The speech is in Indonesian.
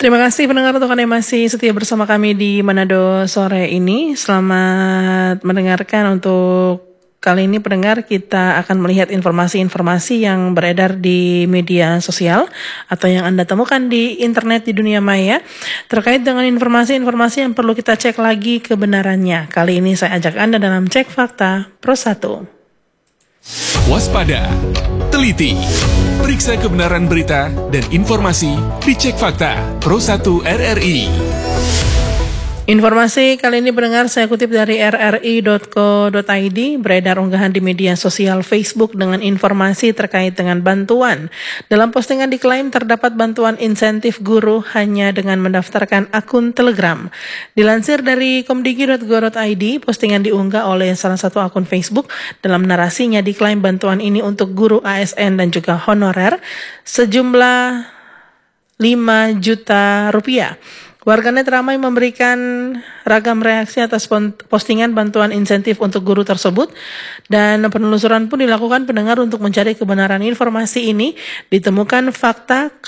Terima kasih pendengar untuk Anda yang masih setia bersama kami di Manado sore ini. Selamat mendengarkan. Untuk kali ini pendengar, kita akan melihat informasi-informasi yang beredar di media sosial atau yang Anda temukan di internet di dunia maya terkait dengan informasi-informasi yang perlu kita cek lagi kebenarannya. Kali ini saya ajak Anda dalam Cek Fakta Pro 1. Waspada, teliti, periksa kebenaran berita dan informasi di Cek Fakta Pro 1 RRI. Informasi kali ini pendengar saya kutip dari rri.co.id, beredar unggahan di media sosial Facebook dengan informasi terkait dengan bantuan. Dalam postingan diklaim terdapat bantuan insentif guru hanya dengan mendaftarkan akun Telegram. Dilansir dari komdigi.go.id, postingan diunggah oleh salah satu akun Facebook. Dalam narasinya diklaim bantuan ini untuk guru ASN dan juga honorer sejumlah 5 juta rupiah. Warganet ramai memberikan ragam reaksi atas postingan bantuan insentif untuk guru tersebut, dan penelusuran pun dilakukan pendengar untuk mencari kebenaran informasi ini. Ditemukan fakta